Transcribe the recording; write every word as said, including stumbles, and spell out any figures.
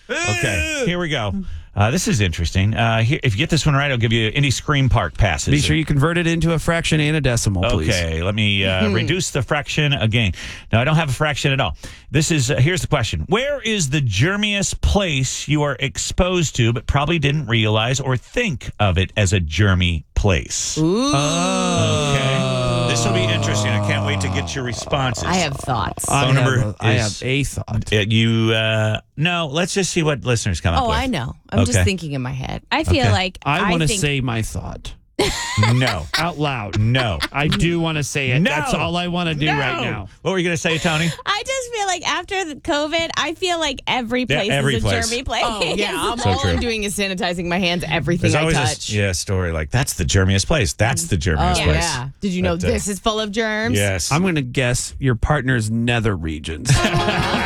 Okay, here we go. Uh, this is interesting. Uh, here, if you get this one right, I'll give you Indy Scream Park passes. Be sure you convert it into a fraction and a decimal, please. Okay, let me uh, reduce the fraction again. No, I don't have a fraction at all. This is, uh, here's the question. Where is the germiest place you are exposed to, but probably didn't realize or think of it as a germy place? Ooh. Okay. This will be interesting. I can't wait to get your responses. I have thoughts. I Phone have, number a, I is- have a thought. Uh, you, uh, no, let's just see what listeners come up Oh, with. I know. I'm Okay. just thinking in my head. I feel Okay. like I want to think, say my thought No. out loud. No. I do want to say it. No. That's all I want to do No. right now. What were you going to say, Tony? I just feel like after the COVID, I feel like every Yeah, place every is a place. germy place. Oh, yeah. I'm, So all true. I'm doing is sanitizing my hands, everything There's I always a touch. s- yeah, story like, that's the germiest place. That's the germiest Oh, place. yeah. Did you know But, uh, this is full of germs? Yes. I'm going to guess your partner's nether regions.